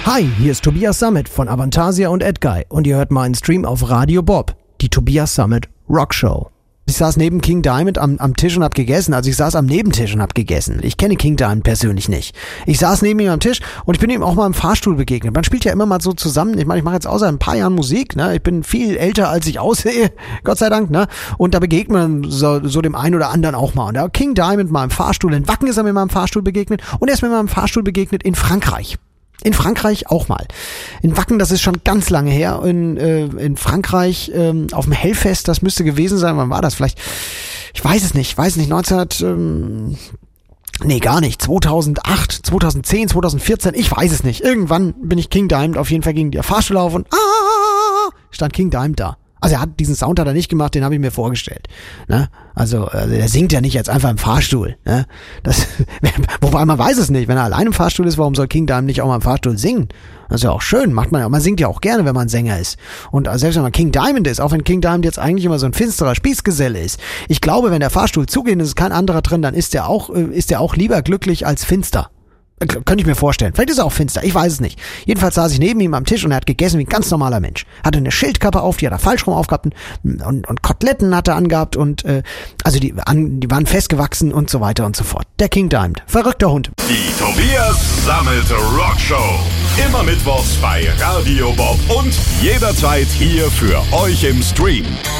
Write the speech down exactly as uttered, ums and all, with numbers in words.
Hi, hier ist Tobias Sammet von Avantasia und Edguy und ihr hört meinen Stream auf Radio Bob, die Tobias Sammet Rock Show. Ich saß neben King Diamond am, am Tisch und hab gegessen. Also ich saß am Nebentisch und hab gegessen. Ich kenne King Diamond persönlich nicht. Ich saß neben ihm am Tisch und ich bin ihm auch mal im Fahrstuhl begegnet. Man spielt ja immer mal so zusammen. Ich meine, ich mache jetzt außer ein paar Jahren Musik, ne? Ich bin viel älter, als ich aussehe, Gott sei Dank, ne? Und da begegnet man so, so dem einen oder anderen auch mal. Und da King Diamond mal im Fahrstuhl, in Wacken ist er mir mal im Fahrstuhl begegnet und er ist mir mal im Fahrstuhl begegnet in Frankreich. In Frankreich auch mal. In Wacken, das ist schon ganz lange her. In, äh, in Frankreich ähm, auf dem Hellfest, das müsste gewesen sein. Wann war das? Vielleicht, ich weiß es nicht, weiß nicht, neunzehn... Ähm, nee, gar nicht. zweitausendacht, zweitausendzehn, zweitausendvierzehn, ich weiß es nicht. Irgendwann bin ich King Diamond auf jeden Fall gegen die Fahrstuhl auf und ah, stand King Diamond da. Also er hat diesen Sound hat er nicht gemacht, den habe ich mir vorgestellt. Ne? Also, also er singt ja nicht jetzt einfach im Fahrstuhl. Ne? Das, wobei man weiß es nicht, wenn er allein im Fahrstuhl ist, warum soll King Diamond nicht auch mal im Fahrstuhl singen? Das ist ja auch schön, macht man ja. Man singt ja auch gerne, wenn man Sänger ist. Und selbst wenn man King Diamond ist, auch wenn King Diamond jetzt eigentlich immer so ein finsterer Spießgeselle ist. Ich glaube, wenn der Fahrstuhl zugeht und es ist kein anderer drin, dann ist der auch, ist der auch lieber glücklich als finster. Könnte ich mir vorstellen. Vielleicht ist er auch finster, ich weiß es nicht. Jedenfalls saß ich neben ihm am Tisch und er hat gegessen wie ein ganz normaler Mensch. Hatte eine Schildkappe auf, die hat er falsch rum aufgehabt und, und, und Koteletten hat er angehabt und äh, also die, an, die waren festgewachsen und so weiter und so fort. Der King Diamond, verrückter Hund. Die Tobias Sammet Rock Show. Immer mittwochs bei Radio Bob und jederzeit hier für euch im Stream.